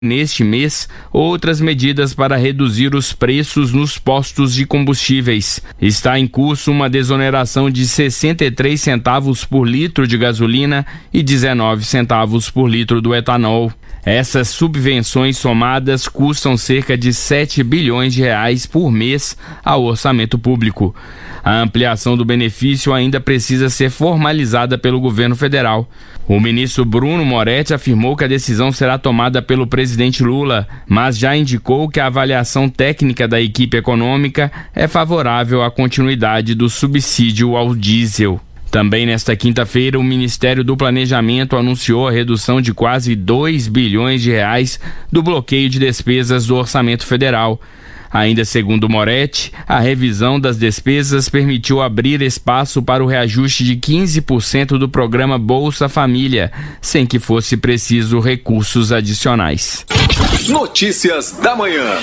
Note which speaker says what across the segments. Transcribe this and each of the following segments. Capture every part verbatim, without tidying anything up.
Speaker 1: Neste mês, outras medidas para reduzir os preços nos postos de combustíveis. Está em curso uma desoneração de sessenta e três centavos por litro de gasolina e dezenove centavos por litro do etanol. Essas subvenções somadas custam cerca de sete bilhões de reais por mês ao orçamento público. A ampliação do benefício ainda precisa ser formalizada pelo governo federal. O ministro Bruno Moretti afirmou que a decisão será tomada pelo presidente Lula, mas já indicou que a avaliação técnica da equipe econômica é favorável à continuidade do subsídio ao diesel. Também nesta quinta-feira, o Ministério do Planejamento anunciou a redução de quase dois bilhões de reais do bloqueio de despesas do orçamento federal. Ainda segundo Moretti, a revisão das despesas permitiu abrir espaço para o reajuste de quinze por cento do programa Bolsa Família, sem que fosse preciso recursos adicionais.
Speaker 2: Notícias da manhã.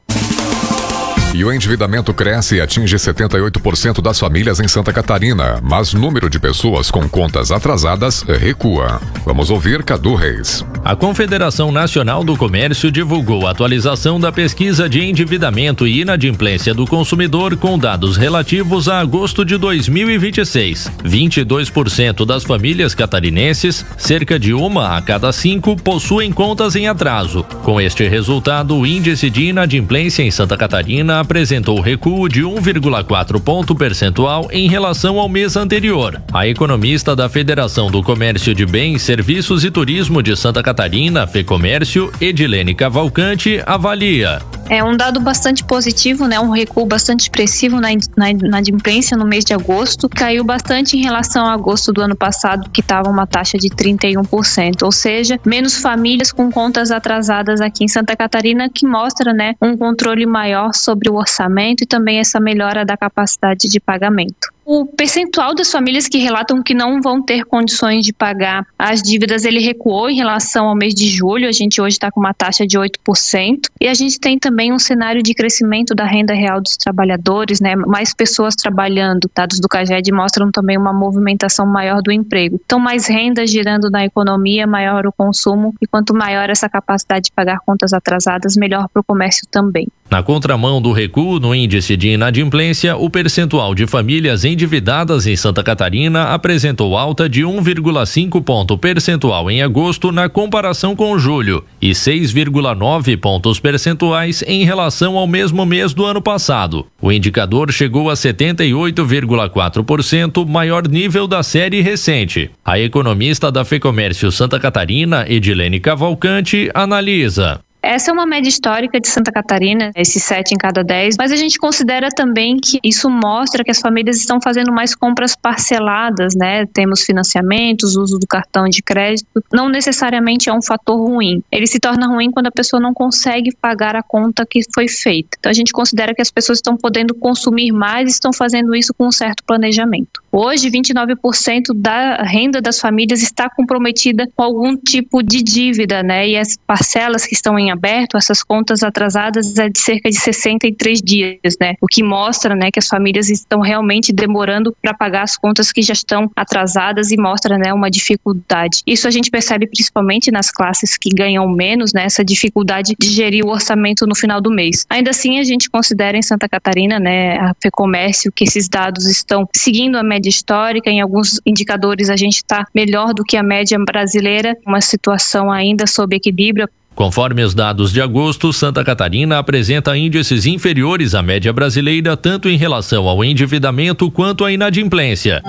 Speaker 3: E o endividamento cresce e atinge setenta e oito por cento das famílias em Santa Catarina, mas o número de pessoas com contas atrasadas recua. Vamos ouvir Cadu Reis.
Speaker 4: A Confederação Nacional do Comércio divulgou a atualização da pesquisa de endividamento e inadimplência do consumidor com dados relativos a agosto de dois mil e vinte e seis. vinte e dois por cento das famílias catarinenses, cerca de uma a cada cinco, possuem contas em atraso. Com este resultado, o índice de inadimplência em Santa Catarina apresentou recuo de um vírgula quatro ponto percentual em relação ao mês anterior. A economista da Federação do Comércio de Bens, Serviços e Turismo de Santa Catarina, FEComércio, Edilene Cavalcante, avalia.
Speaker 5: É um dado bastante positivo, né? Um recuo bastante expressivo na, na inadimplência no mês de agosto. Caiu bastante em relação a agosto do ano passado, que estava uma taxa de trinta e um por cento. Ou seja, menos famílias com contas atrasadas aqui em Santa Catarina, que mostra, né, um controle maior sobre o orçamento e também essa melhora da capacidade de pagamento. O percentual das famílias que relatam que não vão ter condições de pagar as dívidas, ele recuou em relação ao mês de julho. A gente hoje está com uma taxa de oito por cento. E a gente tem também um cenário de crescimento da renda real dos trabalhadores, né? Mais pessoas trabalhando. Dados do CAGED mostram também uma movimentação maior do emprego. Então, mais renda girando na economia, maior o consumo. E quanto maior essa capacidade de pagar contas atrasadas, melhor para o comércio também.
Speaker 4: Na contramão do recuo no índice de inadimplência, o percentual de famílias endividadas em Santa Catarina apresentou alta de um vírgula cinco ponto percentual em agosto na comparação com julho e seis vírgula nove pontos percentuais em relação ao mesmo mês do ano passado. O indicador chegou a setenta e oito vírgula quatro por cento, maior nível da série recente. A economista da FEComércio Santa Catarina, Edilene Cavalcante, analisa.
Speaker 5: Essa é uma média histórica de Santa Catarina, esses sete em cada dez, mas a gente considera também que isso mostra que as famílias estão fazendo mais compras parceladas, né? Temos financiamentos, uso do cartão de crédito, não necessariamente é um fator ruim. Ele se torna ruim quando a pessoa não consegue pagar a conta que foi feita. Então a gente considera que as pessoas estão podendo consumir mais e estão fazendo isso com um certo planejamento. Hoje, vinte e nove por cento da renda das famílias está comprometida com algum tipo de dívida, né? E as parcelas que estão em aberto, essas contas atrasadas é de cerca de sessenta e três dias, né? O que mostra, né, que as famílias estão realmente demorando para pagar as contas que já estão atrasadas e mostra, né, uma dificuldade. Isso a gente percebe principalmente nas classes que ganham menos, né, essa dificuldade de gerir o orçamento no final do mês. Ainda assim, a gente considera em Santa Catarina, né, a FEComércio, que esses dados estão seguindo a média histórica. Em alguns indicadores a gente está melhor do que a média brasileira, uma situação ainda sob equilíbrio.
Speaker 4: Conforme os dados de agosto, Santa Catarina apresenta índices inferiores à média brasileira, tanto em relação ao endividamento quanto à inadimplência.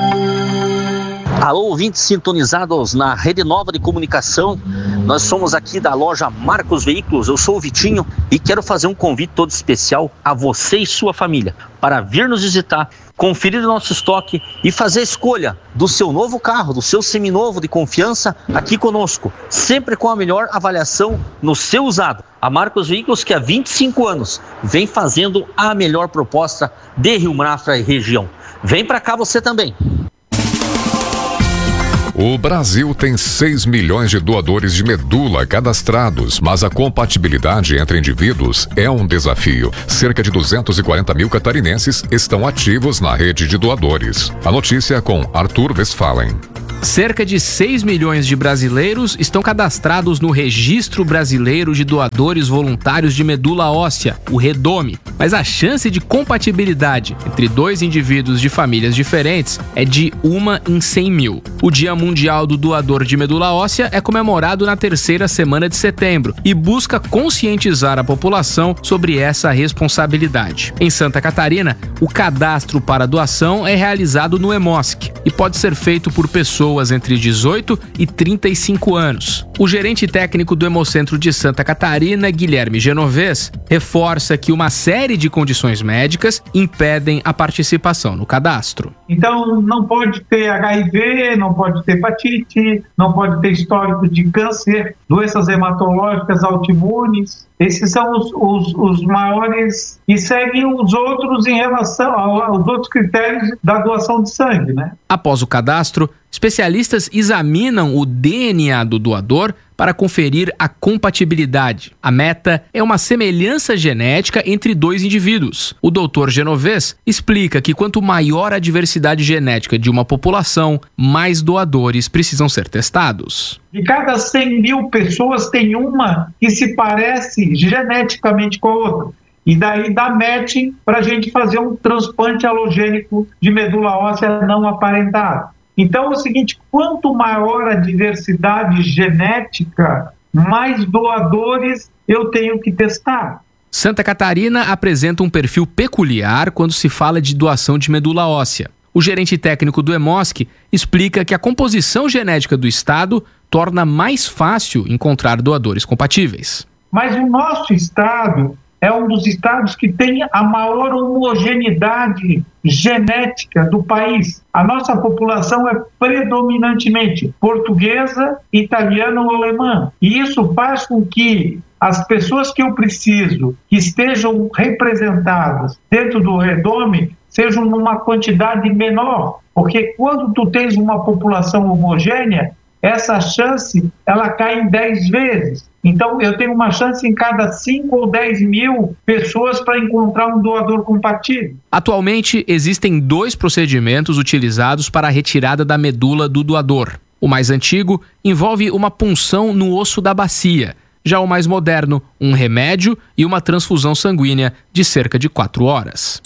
Speaker 6: Alô, ouvintes sintonizados na Rede Nova de Comunicação. Nós somos aqui da loja Marcos Veículos. Eu sou o Vitinho e quero fazer um convite todo especial a você e sua família para vir nos visitar, conferir o nosso estoque e fazer a escolha do seu novo carro, do seu seminovo de confiança aqui conosco, sempre com a melhor avaliação no seu usado. A Marcos Veículos, que há vinte e cinco anos vem fazendo a melhor proposta de Rio Mafra e região. Vem para cá você também.
Speaker 3: O Brasil tem seis milhões de doadores de medula cadastrados, mas a compatibilidade entre indivíduos é um desafio. Cerca de duzentos e quarenta mil catarinenses estão ativos na rede de doadores. A notícia é com Arthur Westphalen.
Speaker 7: Cerca de seis milhões de brasileiros estão cadastrados no Registro Brasileiro de Doadores Voluntários de Medula Óssea, o REDOME. Mas a chance de compatibilidade entre dois indivíduos de famílias diferentes é de uma em cem mil. O Dia Mundial do Doador de Medula Óssea é comemorado na terceira semana de setembro e busca conscientizar a população sobre essa responsabilidade. Em Santa Catarina, o cadastro para doação é realizado no EMOSC e pode ser feito por pessoas entre dezoito e trinta e cinco anos. O gerente técnico do Hemocentro de Santa Catarina, Guilherme Genovez, reforça que uma série de condições médicas impedem a participação no cadastro.
Speaker 8: Então, não pode ter H I V, não pode ter hepatite, não pode ter histórico de câncer, doenças hematológicas autoimunes. Esses são os, os, os maiores e seguem os outros em relação aos outros critérios da doação de sangue, né?
Speaker 7: Após o cadastro, especialistas examinam o D N A do doador para conferir a compatibilidade. A meta é uma semelhança genética entre dois indivíduos. O doutor Genovez explica que quanto maior a diversidade genética de uma população, mais doadores precisam ser testados.
Speaker 8: De cada cem mil pessoas, tem uma que se parece geneticamente com a outra. E daí dá matching para a gente fazer um transplante alogênico de medula óssea não aparentada. Então é o seguinte, quanto maior a diversidade genética, mais doadores eu tenho que testar.
Speaker 7: Santa Catarina apresenta um perfil peculiar quando se fala de doação de medula óssea. O gerente técnico do EMOSC explica que a composição genética do estado torna mais fácil encontrar doadores compatíveis.
Speaker 8: Mas o nosso estado é um dos estados que tem a maior homogeneidade genética do país. A nossa população é predominantemente portuguesa, italiana ou alemã. E isso faz com que as pessoas que eu preciso que estejam representadas dentro do REDOME sejam numa quantidade menor. Porque quando tu tens uma população homogênea, essa chance ela cai em dez vezes. Então, eu tenho uma chance em cada cinco ou dez mil pessoas para encontrar um doador compatível.
Speaker 7: Atualmente, existem dois procedimentos utilizados para a retirada da medula do doador. O mais antigo envolve uma punção no osso da bacia. Já o mais moderno, um remédio e uma transfusão sanguínea de cerca de quatro horas.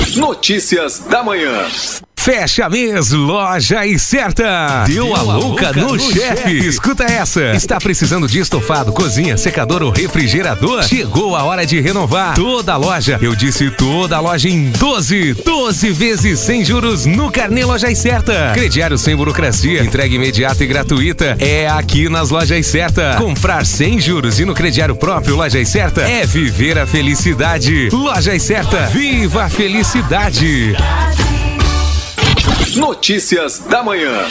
Speaker 2: Notícias da manhã.
Speaker 9: Fecha mês, Loja e Certa. Deu, Deu a louca, louca no, no chefe. chefe. Escuta essa. Está precisando de estofado, cozinha, secador ou refrigerador? Chegou a hora de renovar toda a loja. Eu disse toda a loja em doze. doze vezes sem juros no Carnê Loja e Certa. Crediário sem burocracia, entrega imediata e gratuita. É aqui nas Lojas Certa. Comprar sem juros e no crediário próprio Loja e Certa é viver a felicidade. Loja e Certa. Viva a felicidade.
Speaker 2: Notícias da manhã.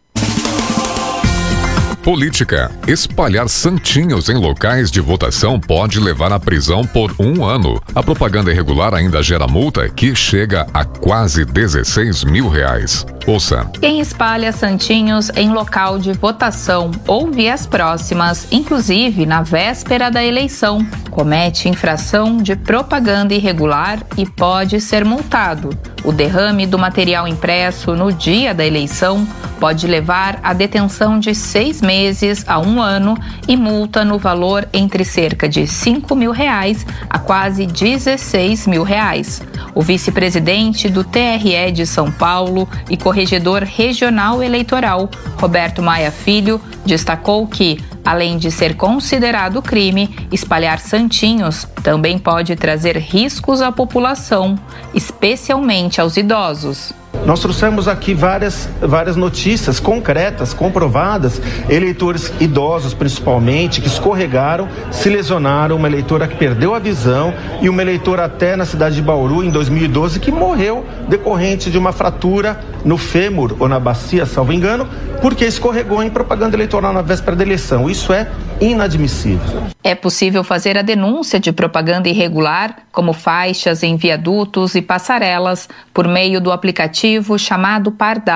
Speaker 3: Política. Espalhar santinhos em locais de votação pode levar à prisão por um ano. A propaganda irregular ainda gera multa que chega a quase dezesseis mil reais. Ouça.
Speaker 10: Quem espalha santinhos em local de votação ou vias próximas, inclusive na véspera da eleição, comete infração de propaganda irregular e pode ser multado. O derrame do material impresso no dia da eleição pode levar à detenção de seis meses a um ano e multa no valor entre cerca de cinco mil reais a quase dezesseis mil reais. O vice-presidente do T R E de São Paulo e corregedor regional eleitoral, Roberto Maia Filho, destacou que, além de ser considerado crime, espalhar santinhos também pode trazer riscos à população, especialmente aos idosos.
Speaker 11: Nós trouxemos aqui várias, várias notícias concretas, comprovadas, eleitores idosos principalmente, que escorregaram, se lesionaram, uma eleitora que perdeu a visão e uma eleitora até na cidade de Bauru, em dois mil e doze, que morreu decorrente de uma fratura no fêmur ou na bacia, salvo engano, porque escorregou em propaganda eleitoral na véspera da eleição. Isso é inadmissível.
Speaker 10: É possível fazer a denúncia de propaganda irregular, como faixas em viadutos e passarelas, por meio do aplicativo chamado Pardal,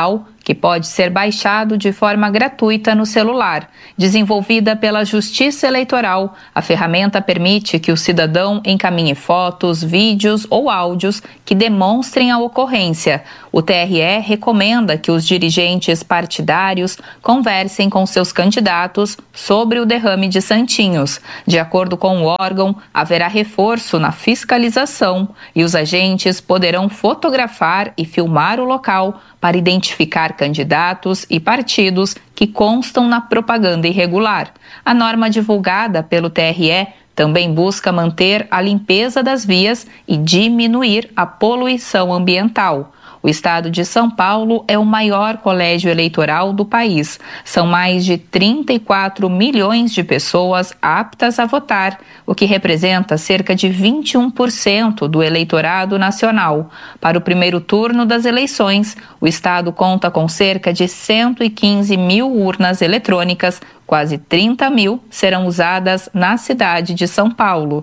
Speaker 10: que pode ser baixado de forma gratuita no celular. Desenvolvida pela Justiça Eleitoral, a ferramenta permite que o cidadão encaminhe fotos, vídeos ou áudios que demonstrem a ocorrência. O T R E recomenda que os dirigentes partidários conversem com seus candidatos sobre o derrame de santinhos. De acordo com o órgão, haverá reforço na fiscalização e os agentes poderão fotografar e filmar o local para identificar candidatos e partidos que constam na propaganda irregular. A norma divulgada pelo T R E também busca manter a limpeza das vias e diminuir a poluição ambiental. O estado de São Paulo é o maior colégio eleitoral do país. São mais de trinta e quatro milhões de pessoas aptas a votar, o que representa cerca de vinte e um por cento do eleitorado nacional. Para o primeiro turno das eleições, o estado conta com cerca de cento e quinze mil urnas eletrônicas, quase trinta mil serão usadas na cidade de São Paulo.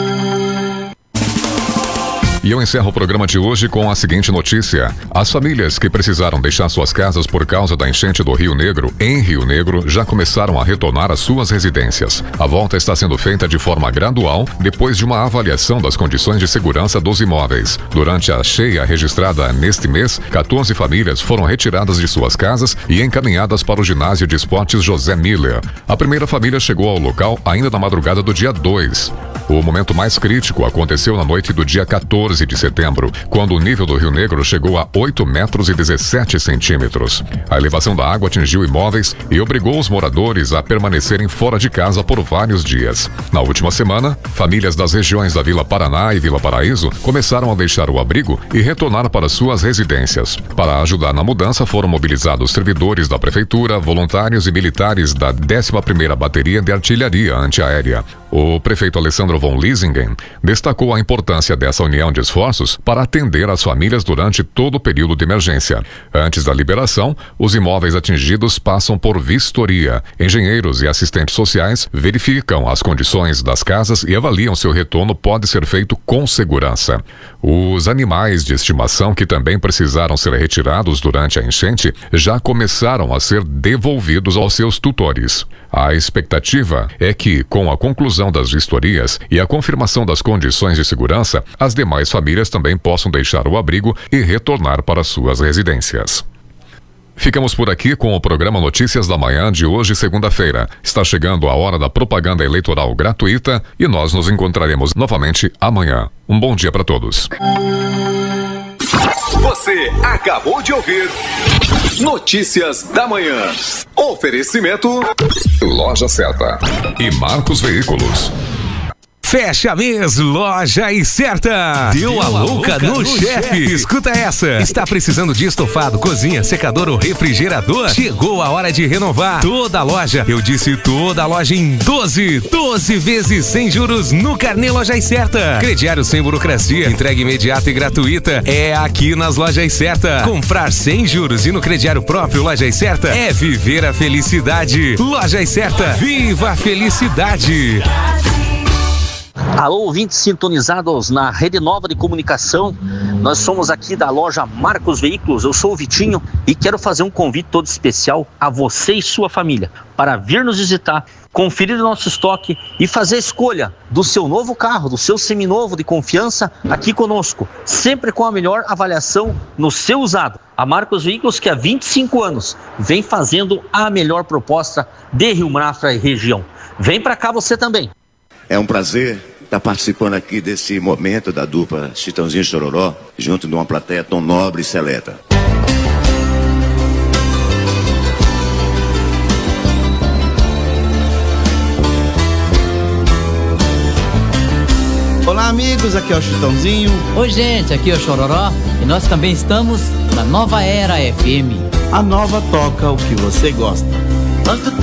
Speaker 3: E eu encerro o programa de hoje com a seguinte notícia. As famílias que precisaram deixar suas casas por causa da enchente do Rio Negro, em Rio Negro, já começaram a retornar às suas residências. A volta está sendo feita de forma gradual, depois de uma avaliação das condições de segurança dos imóveis. Durante a cheia registrada neste mês, quatorze famílias foram retiradas de suas casas e encaminhadas para o ginásio de esportes José Miller. A primeira família chegou ao local ainda na madrugada do dia dois. O momento mais crítico aconteceu na noite do dia quatorze de setembro, quando o nível do Rio Negro chegou a oito metros e dezessete centímetros. A elevação da água atingiu imóveis e obrigou os moradores a permanecerem fora de casa por vários dias. Na última semana, famílias das regiões da Vila Paraná e Vila Paraíso começaram a deixar o abrigo e retornar para suas residências. Para ajudar na mudança, foram mobilizados servidores da Prefeitura, voluntários e militares da décima primeira Bateria de Artilharia Antiaérea. O prefeito Alessandro von Liesingen destacou a importância dessa união de esforços para atender as famílias durante todo o período de emergência. Antes da liberação, os imóveis atingidos passam por vistoria. Engenheiros e assistentes sociais verificam as condições das casas e avaliam se o retorno pode ser feito com segurança. Os animais de estimação que também precisaram ser retirados durante a enchente já começaram a ser devolvidos aos seus tutores. A expectativa é que, com a conclusão das vistorias e a confirmação das condições de segurança, as demais famílias também possam deixar o abrigo e retornar para suas residências. Ficamos por aqui com o programa Notícias da Manhã de hoje, segunda-feira. Está chegando a hora da propaganda eleitoral gratuita e nós nos encontraremos novamente amanhã. Um bom dia para todos.
Speaker 2: Você acabou de ouvir Notícias da Manhã. Oferecimento
Speaker 3: Loja Certa e Marcos Veículos.
Speaker 9: Fecha mês, Loja e Certa. Deu, Deu a louca, louca no, no chefe. Escuta essa. Está precisando de estofado, cozinha, secador ou refrigerador? Chegou a hora de renovar toda a loja. Eu disse toda a loja em doze. doze vezes sem juros no Carnê Loja e Certa. Crediário sem burocracia, entrega imediata e gratuita. É aqui nas Lojas Certa. Comprar sem juros e no crediário próprio Loja e Certa é viver a felicidade. Loja e Certa. Viva a felicidade.
Speaker 6: Alô, ouvintes sintonizados na Rede Nova de Comunicação. Nós somos aqui da loja Marcos Veículos. Eu sou o Vitinho e quero fazer um convite todo especial a você e sua família para vir nos visitar, conferir o nosso estoque e fazer a escolha do seu novo carro, do seu seminovo de confiança aqui conosco, sempre com a melhor avaliação no seu usado. A Marcos Veículos, que há vinte e cinco anos vem fazendo a melhor proposta de Rio Mafra e região. Vem para cá você também.
Speaker 12: É um prazer estar participando aqui desse momento da dupla Chitãozinho e Chororó, junto de uma plateia tão nobre e seleta.
Speaker 13: Olá amigos, aqui é o Chitãozinho.
Speaker 14: Oi gente, aqui é o Chororó e nós também estamos na Nova Era F M.
Speaker 13: A nova toca o que você gosta.